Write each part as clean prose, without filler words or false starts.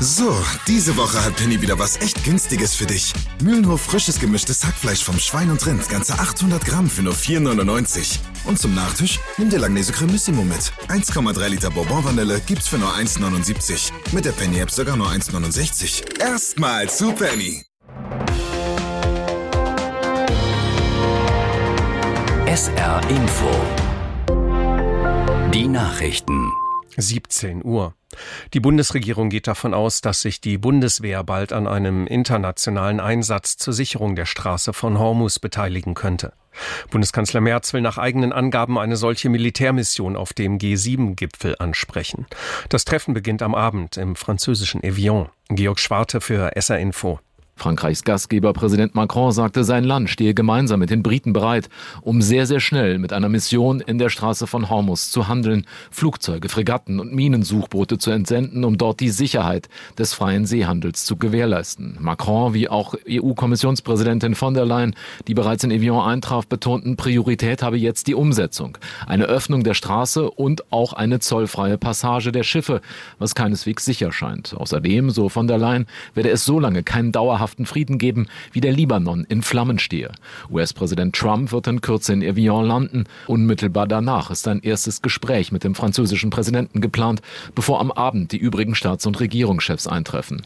So, diese Woche hat Penny wieder was echt Günstiges für dich. Mühlenhof frisches gemischtes Hackfleisch vom Schwein und Rind, ganze 800 Gramm für nur 4,99. Und zum Nachtisch nimm dir Langnese Cremissimo mit. 1,3 Liter Bourbon-Vanille gibt's für nur 1,79. Mit der Penny-App sogar nur 1,69. Erstmal zu Penny. SR Info. Die Nachrichten. 17 Uhr. Die Bundesregierung geht davon aus, dass sich die Bundeswehr bald an einem internationalen Einsatz zur Sicherung der Straße von Hormuz beteiligen könnte. Bundeskanzler Merz will nach eigenen Angaben eine solche Militärmission auf dem G7-Gipfel ansprechen. Das Treffen beginnt am Abend im französischen Evian. Georg Schwarte für SR Info. Frankreichs Gastgeber Präsident Macron sagte, sein Land stehe gemeinsam mit den Briten bereit, um sehr, sehr schnell mit einer Mission in der Straße von Hormuz zu handeln, Flugzeuge, Fregatten und Minensuchboote zu entsenden, um dort die Sicherheit des freien Seehandels zu gewährleisten. Macron, wie auch EU-Kommissionspräsidentin von der Leyen, die bereits in Evian eintraf, betonten, Priorität habe jetzt die Umsetzung. Eine Öffnung der Straße und auch eine zollfreie Passage der Schiffe, was keineswegs sicher scheint. Außerdem, so von der Leyen, werde es so lange keinen dauerhaften Frieden geben, wie der Libanon in Flammen stehe. US-Präsident Trump wird in Kürze in Evian landen. Unmittelbar danach ist ein erstes Gespräch mit dem französischen Präsidenten geplant, bevor am Abend die übrigen Staats- und Regierungschefs eintreffen.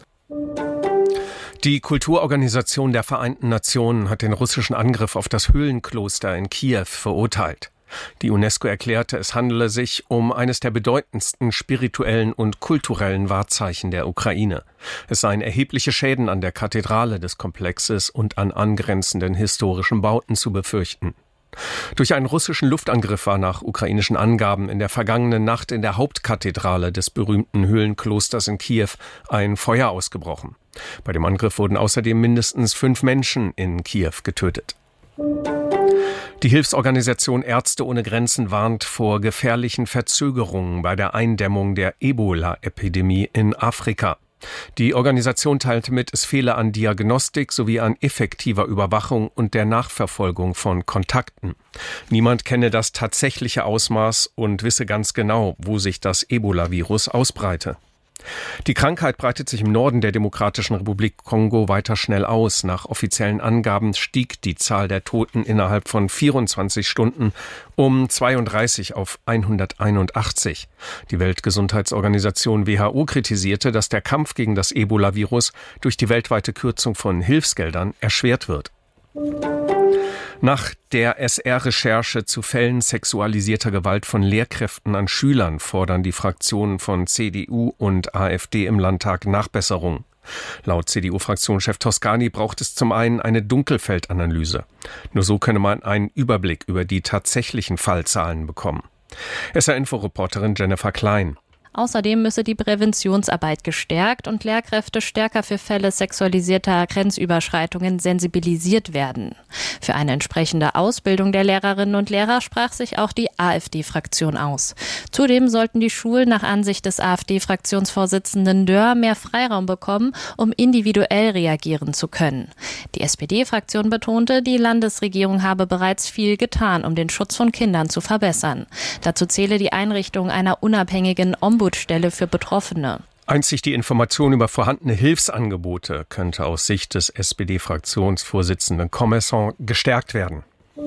Die Kulturorganisation der Vereinten Nationen hat den russischen Angriff auf das Höhlenkloster in Kiew verurteilt. Die UNESCO erklärte, es handele sich um eines der bedeutendsten spirituellen und kulturellen Wahrzeichen der Ukraine. Es seien erhebliche Schäden an der Kathedrale des Komplexes und an angrenzenden historischen Bauten zu befürchten. Durch einen russischen Luftangriff war nach ukrainischen Angaben in der vergangenen Nacht in der Hauptkathedrale des berühmten Höhlenklosters in Kiew ein Feuer ausgebrochen. Bei dem Angriff wurden außerdem mindestens 5 Menschen in Kiew getötet. Die Hilfsorganisation Ärzte ohne Grenzen warnt vor gefährlichen Verzögerungen bei der Eindämmung der Ebola-Epidemie in Afrika. Die Organisation teilte mit, es fehle an Diagnostik sowie an effektiver Überwachung und der Nachverfolgung von Kontakten. Niemand kenne das tatsächliche Ausmaß und wisse ganz genau, wo sich das Ebola-Virus ausbreite. Die Krankheit breitet sich im Norden der Demokratischen Republik Kongo weiter schnell aus. Nach offiziellen Angaben stieg die Zahl der Toten innerhalb von 24 Stunden um 32 auf 181. Die Weltgesundheitsorganisation WHO kritisierte, dass der Kampf gegen das Ebola-Virus durch die weltweite Kürzung von Hilfsgeldern erschwert wird. Nach der SR-Recherche zu Fällen sexualisierter Gewalt von Lehrkräften an Schülern fordern die Fraktionen von CDU und AfD im Landtag Nachbesserung. Laut CDU-Fraktionschef Toscani braucht es zum einen eine Dunkelfeldanalyse. Nur so könne man einen Überblick über die tatsächlichen Fallzahlen bekommen. SR-Info-Reporterin Jennifer Klein. Außerdem müsse die Präventionsarbeit gestärkt und Lehrkräfte stärker für Fälle sexualisierter Grenzüberschreitungen sensibilisiert werden. Für eine entsprechende Ausbildung der Lehrerinnen und Lehrer sprach sich auch die AfD-Fraktion aus. Zudem sollten die Schulen nach Ansicht des AfD-Fraktionsvorsitzenden Dörr mehr Freiraum bekommen, um individuell reagieren zu können. Die SPD-Fraktion betonte, die Landesregierung habe bereits viel getan, um den Schutz von Kindern zu verbessern. Dazu zähle die Einrichtung einer unabhängigen Ombudsstelle für Betroffene. Einzig die Information über vorhandene Hilfsangebote könnte aus Sicht des SPD-Fraktionsvorsitzenden Commerçant gestärkt werden.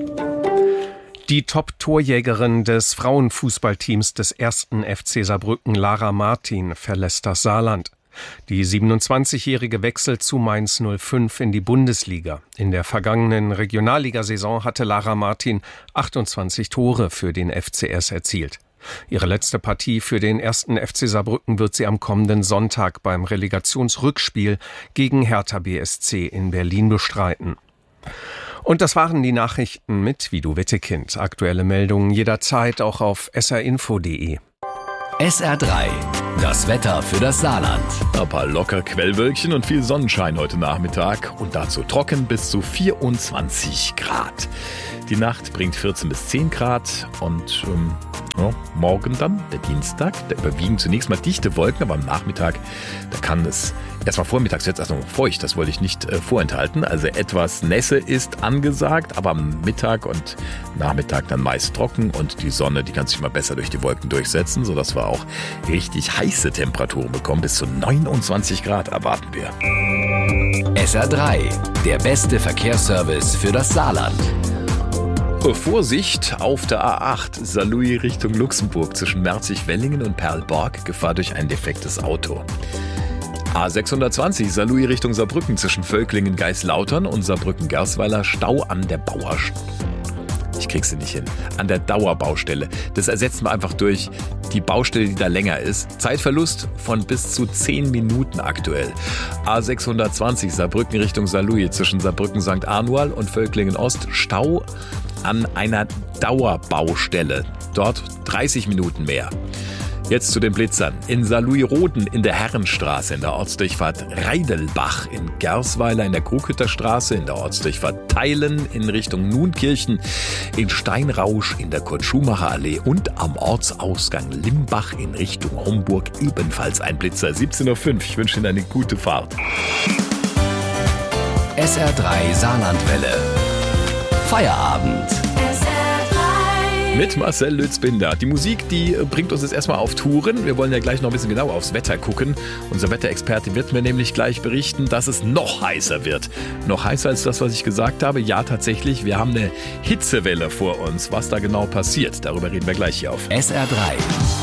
Die Top-Torjägerin des Frauenfußballteams des 1. FC Saarbrücken, Lara Martin, verlässt das Saarland. Die 27-Jährige wechselt zu Mainz 05 in die Bundesliga. In der vergangenen Regionalligasaison hatte Lara Martin 28 Tore für den FCS erzielt. Ihre letzte Partie für den 1. FC Saarbrücken wird sie am kommenden Sonntag beim Relegationsrückspiel gegen Hertha BSC in Berlin bestreiten. Und das waren die Nachrichten mit Vido Wittekind. Aktuelle Meldungen jederzeit auch auf srinfo.de. SR3, das Wetter für das Saarland. Ein paar locker Quellwölkchen und viel Sonnenschein heute Nachmittag und dazu trocken bis zu 24 Grad. Die Nacht bringt 14 bis 10 Grad und morgen dann, der Dienstag, da überwiegen zunächst mal dichte Wolken, aber am Nachmittag, da kann es erstmal vormittags jetzt erstmal feucht, das wollte ich nicht vorenthalten. Also etwas Nässe ist angesagt, aber am Mittag und Nachmittag dann meist trocken und die Sonne, die kann sich mal besser durch die Wolken durchsetzen, sodass wir auch richtig heiß heiße Temperaturen bekommen. Bis zu 29 Grad erwarten wir. SR3, der beste Verkehrsservice für das Saarland. Vorsicht auf der A8, Saarlouis Richtung Luxemburg zwischen Merzig-Wellingen und Perlborg, Gefahr durch ein defektes Auto. A620, Saarlouis Richtung Saarbrücken zwischen Völklingen-Geislautern und Saarbrücken-Gersweiler, Stau an der Ich krieg sie nicht hin. An der Dauerbaustelle. Das ersetzen wir einfach durch die Baustelle, die da länger ist. Zeitverlust von bis zu 10 Minuten aktuell. A620, Saarbrücken Richtung Saarlouis zwischen Saarbrücken-St. Anual und Völklingen-Ost, Stau an einer Dauerbaustelle. Dort 30 Minuten mehr. Jetzt zu den Blitzern. In Saarlouis-Roden in der Herrenstraße in der Ortsdurchfahrt Reidelbach, in Gersweiler in der Krughütter Straße in der Ortsdurchfahrt Theilen in Richtung Nunkirchen, in Steinrausch in der Kurt-Schumacher-Allee und am Ortsausgang Limbach in Richtung Homburg ebenfalls ein Blitzer. 17.05 Uhr. Ich wünsche Ihnen eine gute Fahrt. SR3 Saarlandwelle. Feierabend. Mit Marcel Lützbinder. Die Musik, die bringt uns jetzt erstmal auf Touren. Wir wollen ja gleich noch ein bisschen genauer aufs Wetter gucken. Unser Wetterexperte wird mir nämlich gleich berichten, dass es noch heißer wird. Noch heißer als das, was ich gesagt habe. Ja, tatsächlich, wir haben eine Hitzewelle vor uns. Was da genau passiert, darüber reden wir gleich hier auf SR3.